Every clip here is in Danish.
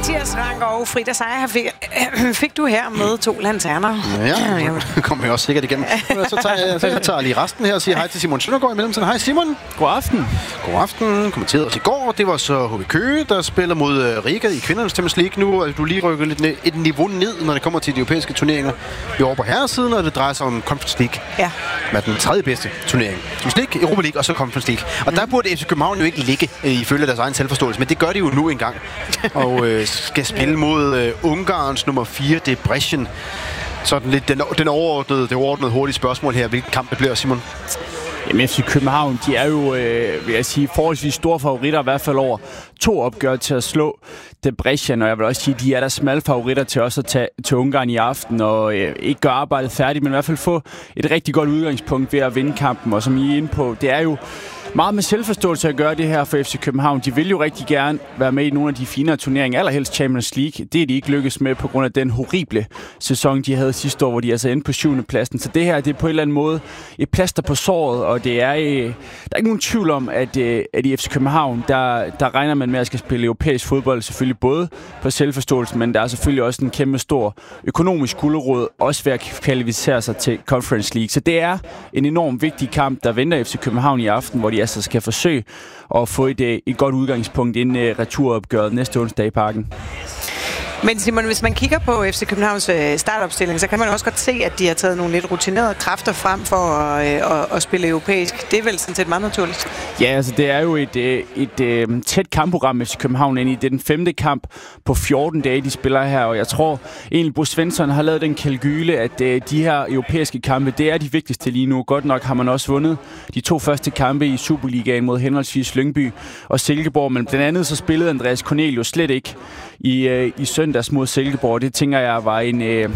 Mathias Rank og Frida Seier fik du her med 2 lanterner. Ja, det kommer jeg også sikkert igennem. Så tager jeg lige resten her og siger hej til Simon Søndergaard i mellemtiden. Hej Simon. God aften. God aften. Kommenterede os i går. Det var så HB Køge, der spiller mod Riga i kvindernes Champions League. Nu er du lige rykket lidt et niveau ned, når det kommer til de europæiske turneringer. Vi er over på herresiden, og det drejer sig om Conference League. Ja. Med den 3. bedste turnering. Champions League, Europa League og så Conference League. Og der burde FC København jo ikke ligge ifølge deres egen selvforståelse, men det gør de jo nu engang. Og skal spille mod Ungarns nummer 4, Debrecen. Sådan lidt det overordnede hurtige spørgsmål her. Hvilken kamp det bliver, Simon? Jamen, FC København, de er jo, vil jeg sige, forholdsvis store favoritter, i hvert fald over 2 opgør til at slå Debrecen, og jeg vil også sige, at de er der smalle favoritter til også at tage til Ungarn i aften, og ikke gøre arbejdet færdigt, men i hvert fald få et rigtig godt udgangspunkt ved at vinde kampen, og som I er inde på, det er jo meget med selvforståelse at gøre det her for FC København. De vil jo rigtig gerne være med i nogle af de finere turneringer, allerhelst Champions League. Det er de ikke lykkes med på grund af den horrible sæson, de havde sidste år, hvor de altså endte på 7. pladsen. Så det her, det er på en eller anden måde et plaster på såret, og det er, der er ikke nogen tvivl om, at i FC København, der regner man med at skal spille europæisk fodbold, selvfølgelig både på selvforståelse, men der er selvfølgelig også en kæmpe stor økonomisk gulerod, også ved at kvalificere sig til Conference League. Så det er en enormt vigtig kamp, der venter FC København i aften, hvor de altså skal forsøge at få et godt udgangspunkt inden returopgøret næste onsdag i Parken. Men Simon, hvis man kigger på FC Københavns startopstilling, så kan man også godt se, at de har taget nogle lidt rutinerede kræfter frem for at spille europæisk. Det er vel sådan set meget naturligt? Ja, altså det er jo et tæt kampprogram FC København ind i. Det er den 5. kamp på 14 dage, de spiller her, og jeg tror egentlig, Bo Svensson har lavet den kalkyle, at de her europæiske kampe, det er de vigtigste lige nu. Godt nok har man også vundet de 2 første kampe i Superligaen mod henholdsvis Lyngby og Silkeborg, men blandt andet så spillede Andreas Cornelius slet ikke i søndags mod Silkeborg. Det tænker jeg var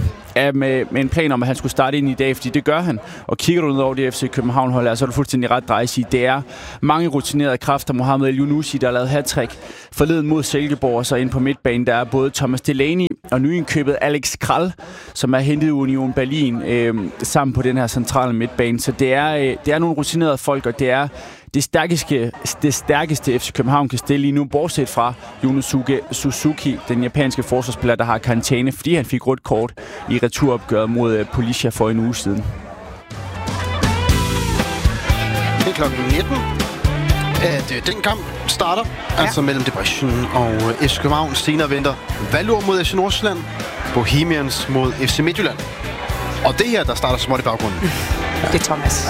med en plan om, at han skulle starte ind i dag, fordi det gør han. Og kigger du ned over det FC København-hold, så er du fuldstændig ret drejes i. Det er mange rutinerede kræfter. Mohamed El Younousi, der har lavet hat-trick forleden mod Silkeborg, og så ind på midtbanen, der er både Thomas Delaney og nyindkøbet Alex Kral, som er hentet i Union Berlin sammen på den her centrale midtbane. Så det er nogle rutinerede folk, og det er det stærkeste FC København kan stille lige nu, bortset fra Yunosuke Suzuki, den japanske forsvarsspiller, der har karantæne, fordi han fik rødt kort i returopgøret mod Policia for en uge siden. Det er klokken 19, at den kamp starter, altså mellem Debrecen og FC København. Senere venter Valur mod FC Nordsjælland, Bohemians mod FC Midtjylland. Og det her, der starter småt i baggrunden. Det er Thomas.